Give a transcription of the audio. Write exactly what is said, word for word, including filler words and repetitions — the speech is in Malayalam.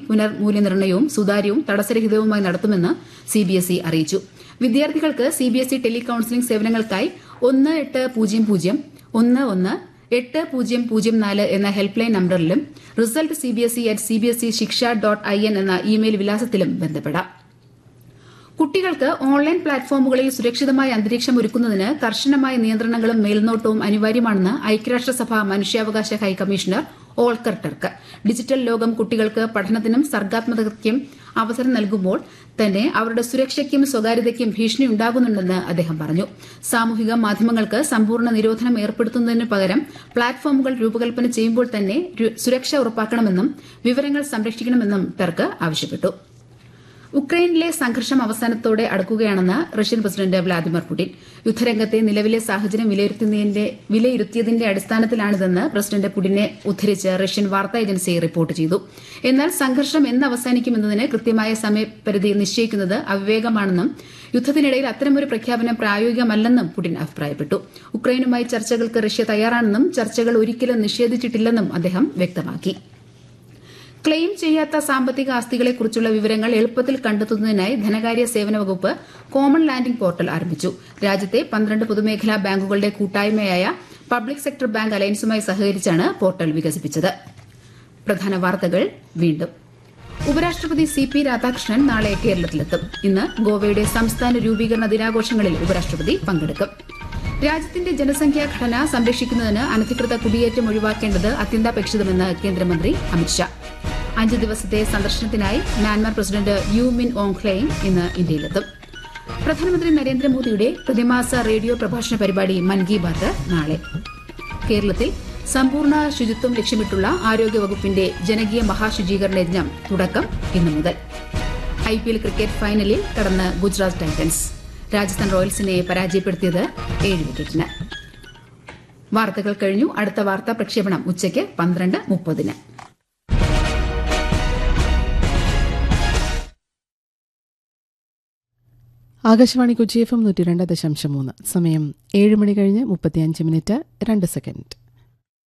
പുനർമൂല്യനിർണ്ണയവും സുതാര്യവും തടസ്സരഹിതവുമായി നടത്തുമെന്ന് സിബിഎസ്ഇ അറിയിച്ചു. വിദ്യാർത്ഥികൾക്ക് സിബിഎസ്ഇ ടെലി കൌൺസിലിംഗ് സേവനങ്ങൾക്കായി ഒന്ന് എട്ട് പൂജ്യം പൂജ്യം ഒന്ന് ഒന്ന് എട്ട് പൂജ്യം പൂജ്യം നാല് എന്ന help line നമ്പറിലും result CBSE at CBSE ശിക്ഷ ഡോട്ട് ഐ എൻ എന്ന ഇമെയിൽ വിലാസത്തിലും ബന്ധപ്പെടാം. കുട്ടികൾക്ക് ഓൺലൈൻ പ്ലാറ്റ്ഫോമുകളിൽ സുരക്ഷിതമായ അന്തരീക്ഷം ഒരുക്കുന്നതിന് കർശനമായ നിയന്ത്രണങ്ങളും മേൽനോട്ടവും അനിവാര്യമാണെന്ന് ഐക്യരാഷ്ട്രസഭ മനുഷ്യാവകാശ ഹൈക്കമ്മീഷണർ ഓൾക്കർ ടർക്ക്. ഡിജിറ്റൽ ലോകം കുട്ടികൾക്ക് പഠനത്തിനും സർഗാത്മകതയ്ക്കും അവസരം നൽകുമ്പോൾ തന്നെ അവരുടെ സുരക്ഷയ്ക്കും സ്വകാര്യതയ്ക്കും ഭീഷണിയുണ്ടാകുന്നുണ്ടെന്ന് അദ്ദേഹം പറഞ്ഞു. സാമൂഹിക മാധ്യമങ്ങൾക്ക് സമ്പൂർണ്ണ നിരോധനം ഏർപ്പെടുത്തുന്നതിന് പകരം പ്ലാറ്റ്ഫോമുകൾ രൂപകൽപ്പന ചെയ്യുമ്പോൾ തന്നെ സുരക്ഷ ഉറപ്പാക്കണമെന്നും വിവരങ്ങൾ സംരക്ഷിക്കണമെന്നും ടർക്ക് ആവശ്യപ്പെട്ടു. ഉക്രൈനിലെ സംഘർഷം അവസാനത്തോടെ അടുക്കുകയാണെന്ന് റഷ്യൻ പ്രസിഡന്റ് വ്ളാദിമിർ പുടിൻ. യുദ്ധരംഗത്തെ നിലവിലെ സാഹചര്യം വിലയിരുത്തിയതിന്റെ അടിസ്ഥാനത്തിലാണിതെന്ന് പ്രസിഡന്റ് പുടിനെ ഉദ്ധരിച്ച് റഷ്യൻ വാർത്താ ഏജൻസി റിപ്പോർട്ട് ചെയ്തു. എന്നാൽ സംഘർഷം എന്ന് അവസാനിക്കുമെന്നതിന് കൃത്യമായ സമയപരിധി നിശ്ചയിക്കുന്നത് അവിവേകമാണെന്നും യുദ്ധത്തിനിടയിൽ അത്തരമൊരു പ്രഖ്യാപനം പ്രായോഗികമല്ലെന്നും പുടിൻ അഭിപ്രായപ്പെട്ടു. ഉക്രൈനുമായി ചർച്ചകൾക്ക് റഷ്യ തയ്യാറാണെന്നും ചർച്ചകൾ ഒരിക്കലും നിഷേധിച്ചിട്ടില്ലെന്നും അദ്ദേഹം വ്യക്തമാക്കി. ക്ലെയിം ചെയ്യാത്ത സാമ്പത്തിക ആസ്തികളെക്കുറിച്ചുള്ള വിവരങ്ങൾ എളുപ്പത്തിൽ കണ്ടെത്തുന്നതിനായി ധനകാര്യ സേവന വകുപ്പ് കോമൺ ലാൻഡിംഗ് പോർട്ടൽ ആരംഭിച്ചു. രാജ്യത്തെ പന്ത്രണ്ട് പൊതുമേഖലാ ബാങ്കുകളുടെ കൂട്ടായ്മയായ പബ്ലിക് സെക്ടർ ബാങ്ക് അലയൻസുമായി സഹകരിച്ചാണ് പോർട്ടൽ വികസിപ്പിച്ചത്. പ്രധാന വാർത്തകൾ വീണ്ടും. ഉപരാഷ്ട്രപതി സി പി രാധാകൃഷ്ണൻ നാളെ കേരളത്തിലെത്തും. ഇന്ന് ഗോവയുടെ സംസ്ഥാന രൂപീകരണ ദിനാഘോഷങ്ങളിൽ ഉപരാഷ്ട്രപതി പങ്കെടുക്കും. രാജ്യത്തിന്റെ ജനസംഖ്യാ ഘടന സംരക്ഷിക്കുന്നതിന് അനധികൃത കുടിയേറ്റം ഒഴിവാക്കേണ്ടത് അത്യന്താപേക്ഷിതമെന്ന് കേന്ദ്രമന്ത്രി അമിത്ഷാ. അഞ്ച് ദിവസത്തെ സന്ദർശനത്തിനായി മ്യാൻമാർ പ്രസിഡന്റ് യു മിൻ ഓങ് ഹ്ലെയിങ് ഇന്ന് ഇന്ത്യയിലെത്തും. പ്രധാനമന്ത്രി നരേന്ദ്രമോദിയുടെ പ്രതിമാസ റേഡിയോ പ്രഭാഷണ പരിപാടി മൻ കി ബാത്ത് നാളെ. കേരളത്തിൽ സമ്പൂർണ്ണ ശുചിത്വം ലക്ഷ്യമിട്ടുള്ള ആരോഗ്യവകുപ്പിന്റെ ജനകീയ മഹാശുചീകരണ യജ്ഞം തുടക്കം ഇന്നു മുതൽ. ഐപിഎൽ ക്രിക്കറ്റ് ഫൈനലിൽ കടന്ന് ഗുജറാത്ത് ടൈറ്റൻസ്. രാജസ്ഥാൻ റോയൽസിനെ പരാജയപ്പെടുത്തിയത് ഏഴ് വിക്കറ്റിന്. വാർത്തകൾ കഴിഞ്ഞു. അടുത്ത വാർത്താ പ്രക്ഷേപണം ഉച്ചയ്ക്ക് പന്ത്രണ്ട് മുപ്പതിന്. ആകാശവാണി കൊച്ചി എഫ് എം നൂറ്റി രണ്ട് ദശാംശം മൂന്ന്. സമയം ഏഴ് മണി കഴിഞ്ഞ് മുപ്പത്തിയഞ്ച് മിനിറ്റ് രണ്ട് സെക്കൻഡ്.